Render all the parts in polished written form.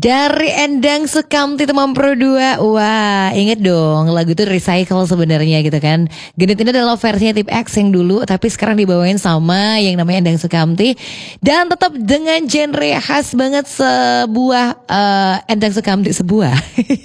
Dari Endang Sukamti Teman Pro 2. Wah, inget dong lagu itu recycle sebenarnya gitu kan. Genit ini adalah versinya Tip X yang dulu, tapi sekarang dibawain sama yang namanya Endang Sukamti. Dan tetap dengan genre khas banget sebuah Endang Sukamti sebuah.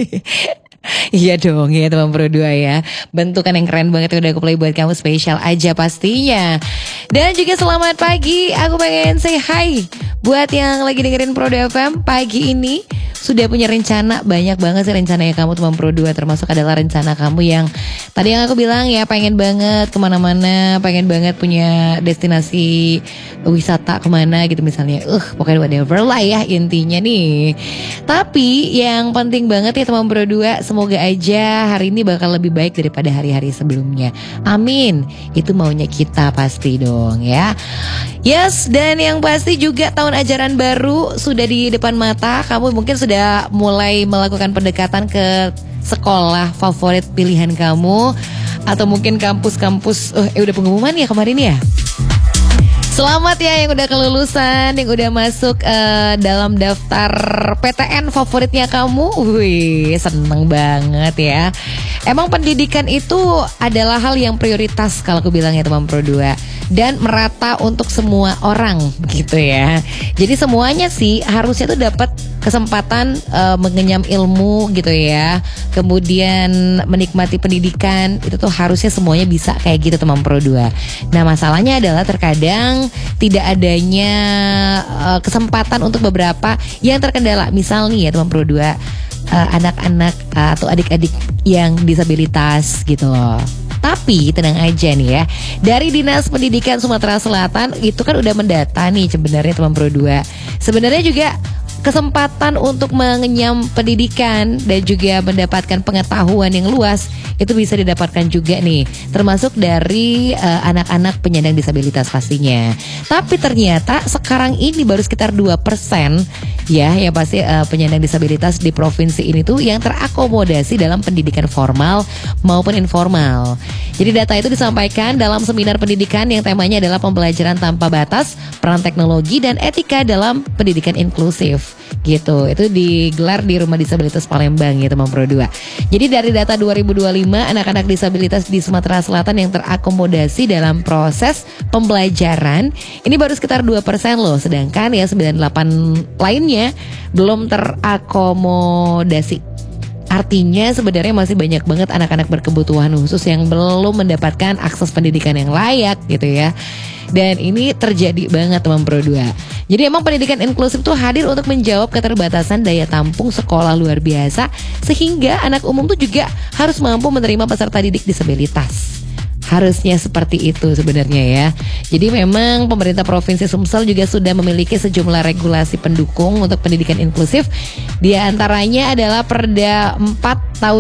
Iya dong ya Teman Pro 2 ya. Bentukan yang keren banget yang udah aku play buat kamu, spesial aja pastinya. Dan juga selamat pagi, aku pengen say hi buat yang lagi dengerin Pro 2 FM pagi ini. Sudah punya rencana, banyak banget sih rencananya kamu Teman Pro 2. Termasuk adalah rencana kamu yang tadi yang aku bilang ya, pengen banget kemana-mana, pengen banget punya destinasi wisata kemana gitu misalnya. Pokoknya whatever lah ya intinya nih. Tapi yang penting banget ya Teman Pro 2, semoga aja hari ini bakal lebih baik daripada hari-hari sebelumnya. Amin. Itu maunya kita pasti dong ya. Yes, dan yang pasti juga tahun ajaran baru sudah di depan mata. Kamu mungkin sudah mulai melakukan pendekatan ke sekolah favorit pilihan kamu, atau mungkin kampus-kampus. Udah pengumuman ya kemarin ya. Selamat ya yang udah kelulusan, yang udah masuk dalam daftar PTN favoritnya kamu. Wih, seneng banget ya. Emang pendidikan itu adalah hal yang prioritas kalau aku bilang ya Teman Pro 2. Dan merata untuk semua orang gitu ya. Jadi semuanya sih harusnya tuh dapat kesempatan mengenyam ilmu gitu ya. Kemudian menikmati pendidikan, itu tuh harusnya semuanya bisa kayak gitu Teman Pro 2. Nah masalahnya adalah terkadang tidak adanya kesempatan untuk beberapa yang terkendala. Misal nih ya Teman Pro 2, anak-anak atau adik-adik yang disabilitas gitu loh. Tapi tenang aja nih ya, dari Dinas Pendidikan Sumatera Selatan itu kan udah mendata nih sebenarnya Teman Pro 2. Sebenarnya juga kesempatan untuk mengenyam pendidikan dan juga mendapatkan pengetahuan yang luas itu bisa didapatkan juga nih, termasuk dari anak-anak penyandang disabilitas pastinya. Tapi ternyata sekarang ini baru sekitar 2% ya yang pasti penyandang disabilitas di provinsi ini tuh yang terakomodasi dalam pendidikan formal maupun informal. Jadi data itu disampaikan dalam seminar pendidikan yang temanya adalah pembelajaran tanpa batas, peran teknologi dan etika dalam pendidikan inklusif. Gitu, itu digelar di Rumah Disabilitas Palembang ya Teman Pro 2. Jadi dari data 2025, anak-anak disabilitas di Sumatera Selatan yang terakomodasi dalam proses pembelajaran ini baru sekitar 2% loh. Sedangkan ya 98 lainnya belum terakomodasi. Artinya sebenarnya masih banyak banget anak-anak berkebutuhan khusus yang belum mendapatkan akses pendidikan yang layak gitu ya. Dan ini terjadi banget Teman Pro 2. Jadi emang pendidikan inklusif tuh hadir untuk menjawab keterbatasan daya tampung sekolah luar biasa, sehingga anak umum tuh juga harus mampu menerima peserta didik disabilitas. Harusnya seperti itu sebenarnya ya. Jadi memang pemerintah Provinsi Sumsel juga sudah memiliki sejumlah regulasi pendukung untuk pendidikan inklusif. Di antaranya adalah Perda 4 tahun